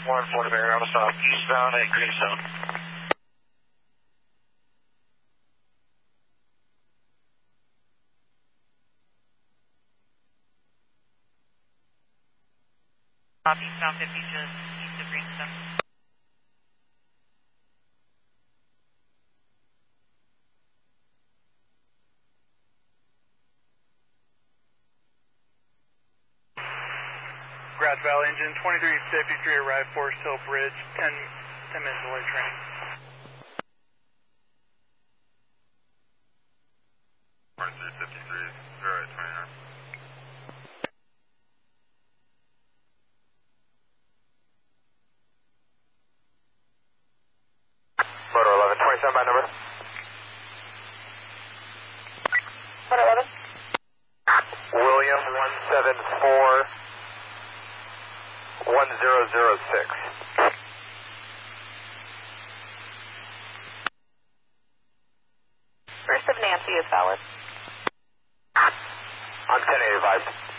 140 Bear, auto stop, eastbound at Greenstone. Eastbound 50 just east of Greenstone. Grass Valley engine 2353 arrived Forest Hill Bridge, 10 minutes delay training. Motor 11, 27 by number. Motor 11. William 174 1006. First of Nancy is valid. On 1085.